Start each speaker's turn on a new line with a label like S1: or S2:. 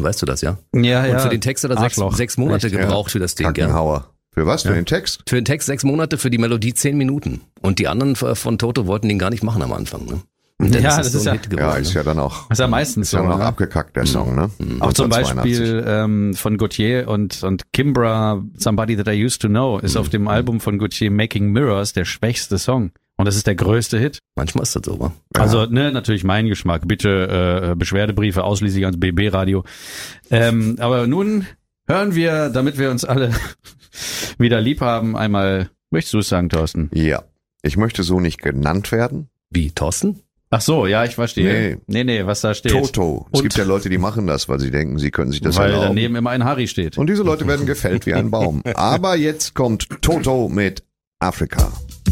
S1: weißt du das, ja?
S2: Ja,
S1: Und für den Text hat er sechs Monate gebraucht für das Ding, ja.
S3: Kackenhauer. Für was? Für den Text?
S1: Für den Text 6 Monate, für die Melodie 10 Minuten. Und die anderen von Toto wollten den gar nicht machen am Anfang, ne? Und
S2: Ja,
S1: das ist so ein Hit geworden.
S3: Ja, ist ja dann auch.
S2: ist ja meistens
S3: ist ja
S2: so,
S3: noch
S2: ne?
S3: abgekackt, der Song, ne?
S2: Auch zum
S3: 1982.
S2: Beispiel von Gautier und Kimbra, Somebody That I Used to Know, ist auf dem Album von Gautier Making Mirrors der schwächste Song. Und das ist der größte Hit.
S1: Manchmal ist das so, wa?
S2: Also, natürlich mein Geschmack. Bitte Beschwerdebriefe ausschließlich ans BB-Radio. Aber nun hören wir, damit wir uns alle wieder lieb haben, einmal, möchtest du es sagen, Thorsten?
S3: Ja. Ich möchte so nicht genannt werden.
S1: Wie, Thorsten?
S2: Ach so, ja, ich verstehe. Nee, was da steht.
S3: Toto. Es
S2: Und?
S3: gibt ja Leute, die machen das, weil sie denken, sie können sich das
S2: Weil
S3: erlauben.
S2: daneben immer ein Harry steht.
S3: Und diese Leute werden gefällt wie ein Baum. Aber jetzt kommt Toto mit Afrika.